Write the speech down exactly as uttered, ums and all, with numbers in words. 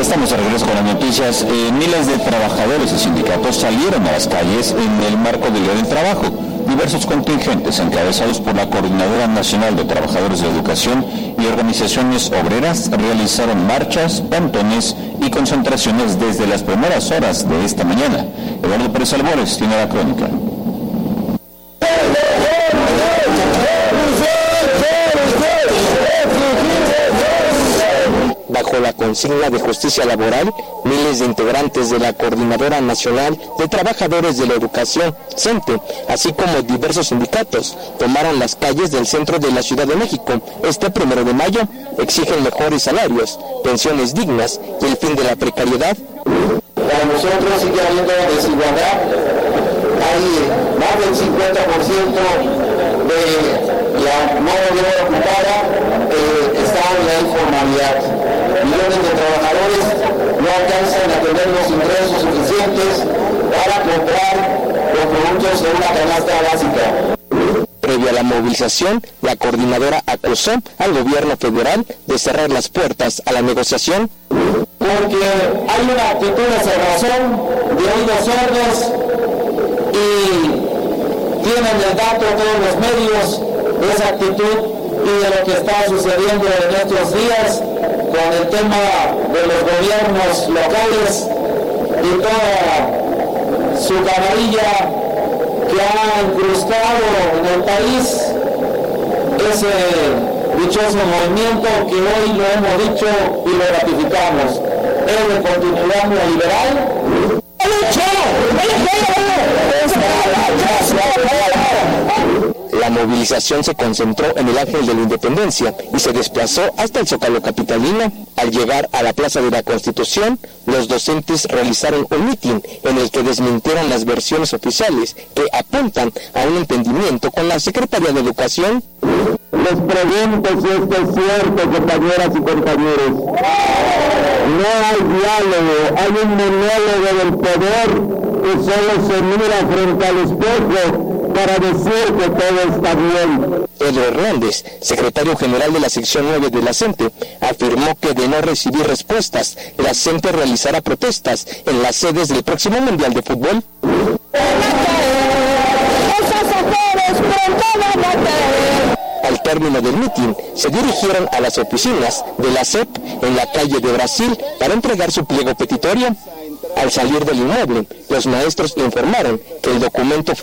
Estamos de regreso con las noticias. Eh, miles de trabajadores y sindicatos salieron a las calles en el marco del Día del Trabajo. Diversos contingentes encabezados por la Coordinadora Nacional de Trabajadores de Educación y organizaciones obreras realizaron marchas, plantones y concentraciones desde las primeras horas de esta mañana. Eduardo Pérez Albores tiene la crónica. Bajo la consigna de justicia laboral, miles de integrantes de la Coordinadora Nacional de Trabajadores de la Educación, CENTE, así como diversos sindicatos, tomaron las calles del centro de la Ciudad de México este primero de mayo. Exigen mejores salarios, pensiones dignas y el fin de la precariedad. Para nosotros sigue habiendo desigualdad. Hay más del cincuenta por ciento de la mano de obra ocupada eh, está en la informalidad. Millones de trabajadores no alcanzan a tener los ingresos suficientes para comprar los productos de una canasta básica. Previo a la movilización, la coordinadora acusó al gobierno federal de cerrar las puertas a la negociación. Porque hay una actitud de cerrazón, de oídos sordos, y tienen el dato todos los medios de esa actitud y de lo que está sucediendo en estos días con el tema de los gobiernos locales y toda su camarilla que ha incrustado en el país ese dichoso movimiento que hoy lo hemos dicho y lo ratificamos. Es de continuidad neoliberal. La movilización se concentró en el Ángel de la Independencia y se desplazó hasta el Zócalo capitalino. Al llegar a la Plaza de la Constitución, los docentes realizaron un mitin en el que desmintieron las versiones oficiales que apuntan a un entendimiento con la Secretaría de Educación. Les pregunto si esto es cierto, compañeras y compañeros. No hay diálogo, hay un monólogo del poder que solo se mira frente al espejo para decir que todo está bien. Pedro Hernández, secretario general de la sección nueve de la CENTE, afirmó que de no recibir respuestas, la CENTE realizará protestas en las sedes del próximo Mundial de Fútbol. Al término del mitin, se dirigieron a las oficinas de la S E P en la calle de Brasil para entregar su pliego petitorio. Al salir del inmueble, los maestros informaron que el documento fue